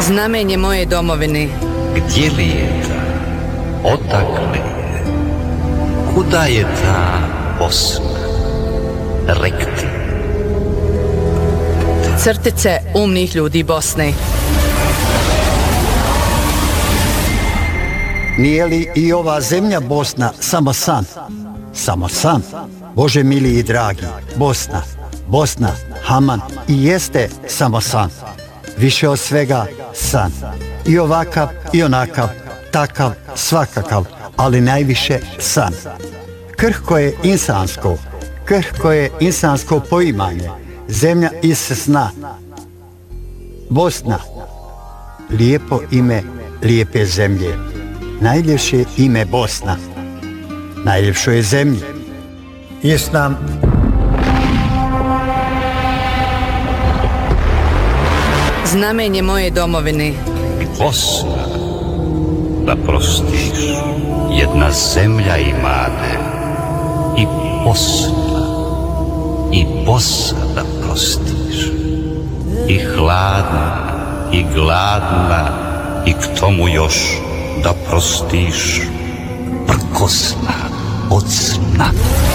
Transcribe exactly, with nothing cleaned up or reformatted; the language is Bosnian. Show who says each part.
Speaker 1: Znamenje moje domovine.
Speaker 2: Gdje li je ta? Odakle je? Kuda je ta Bosna? Rekti.
Speaker 1: Crtice umnih ljudi Bosne.
Speaker 3: Nije li i ova zemlja Bosna samo san? Samo san. Bože mili i dragi, Bosna, Bosna, Haman i jeste samo san. Više od svega san. I ovakav i onakav, takav, svakakav, ali najviše san. Krhko je insansko, krhko je insansko poimanje. Zemlja iz sna. Bosna. Lijepo ime lijepe zemlje. Najljepše ime Bosna. Najljepšo je zemlji.
Speaker 4: Jest nam
Speaker 1: Znamenje moje domovine.
Speaker 2: Bosna, da prostiš, jedna zemlja imade. I Bosna, i Bosa da prostiš. I hladna, i gladna, i k tomu još da prostiš prkosna od sna.